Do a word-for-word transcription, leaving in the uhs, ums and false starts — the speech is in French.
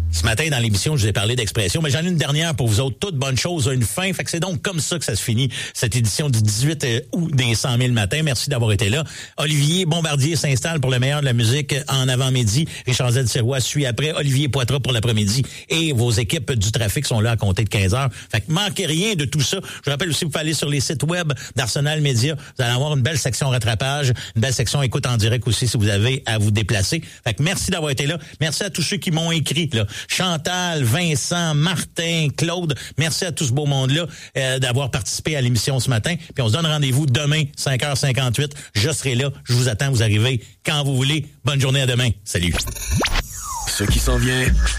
Ce matin, dans l'émission, je vous ai parlé d'expression, mais j'en ai une dernière pour vous autres. Toute bonne chose a une fin. Fait que c'est donc comme ça que ça se finit, cette édition du dix-huit août des cent mille matins. Merci d'avoir été là. Olivier Bombardier s'installe pour le meilleur de la musique en avant-midi. Richard Z. Sirois suit après. Olivier Poitras pour l'après-midi. Et vos équipes du trafic sont là à compter de quinze heures. Fait que manquez rien de tout ça. Je vous rappelle aussi, vous pouvez aller sur les sites web d'Arsenal Média. Vous allez avoir une belle section rattrapage, une belle section écoute en direct aussi si vous avez à vous déplacer. Fait que merci d'avoir été là. Merci à tous ceux qui m'ont écrit, là. Chantal, Vincent, Martin, Claude, merci à tout ce beau monde-là euh, d'avoir participé à l'émission ce matin. Puis on se donne rendez-vous demain, cinq heures cinquante-huit. Je serai là, je vous attends, vous arrivez quand vous voulez. Bonne journée, à demain. Salut. Ce qui s'en vient